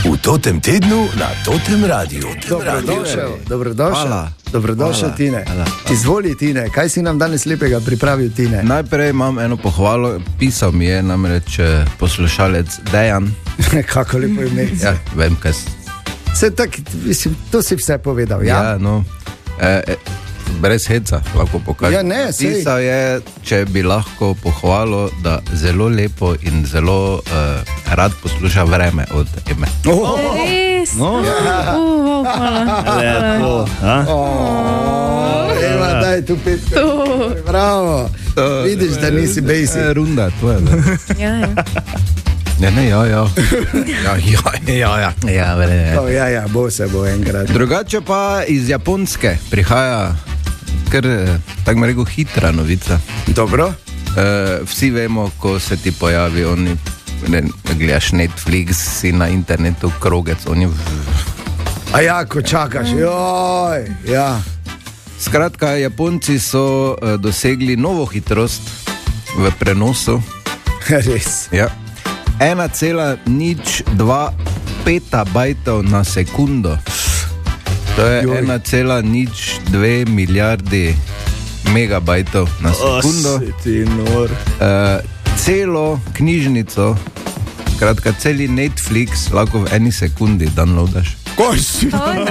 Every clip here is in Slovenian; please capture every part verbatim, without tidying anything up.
V Totem tednu na Totem radiju. Dobrodošel, dobrodošel, dobrodošel Hvala. Tine. Hvala. Izvoli Tine, kaj si nam danes lepega pripravil Tine? Najprej imam eno pohvalo, pisal mi je namreč eh, poslušalec Dejan. Kako lepo ime. Ja, vem, kaj si. Se tak, mislim, to si vse povedal, ja? Ja, no, eh, eh, brez heca lahko pokažem. Ja, ne, sej. Pisal je, če bi lahko pohvalo, da zelo lepo in zelo eh, rad posluša Vreme od Eme. Oh, Res? No, Uh, uh, hvala. lepo. A? oh, Eva, daj tu pet. To. Bravo. Vidiš, da nisi basic. Eh, Runda, to je. Da. Ja, ja. Ne, ne, ja, ja. Ja, ja, ja, ja. Ja, verjetno. Oh, ja, ja, bo se bo enkrat. Drugače pa iz Japonske prihaja kar, eh, tako me rekel, hitra novica. Dobro. Uh, vsi vemo, ko se ti pojavi, oni, ne, gledaš Netflix, si na internetu krogec, oni... A ja, ko čakaš, joj, ja. Skratka, Japonci so uh, dosegli novo hitrost v prenosu. Res. Ja. ena cela nič dva petabajtov na sekundo. To je Joj. ena cela nič dve milijardi megabajtov na sekundo. O, si ti nor. Uh, celo knjižnico, skratka, celi Netflix lahko v eni sekundi downloadaš. Kaj si?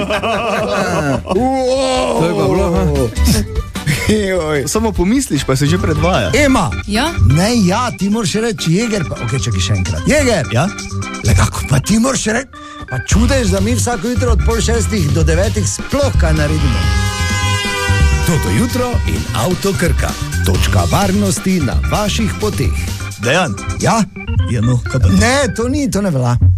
To je pa bilo, ha? Joj. Samo pomisliš, pa se že predvaja. Ema, Ja? ne, ja, ti moraš reči Jeger, pa ok, čakaj še enkrat. Jeger! Ja? Le kako pa ti moraš reči? Pa čudež, da mi vsako jutro od pol šestih do devetih sploh kaj naredimo. Toto jutro in Avto Krka. Točka varnosti na vaših poteh. Dejan. Ja? Ja, no, kaj pa? Ne, to ni, to ne velja.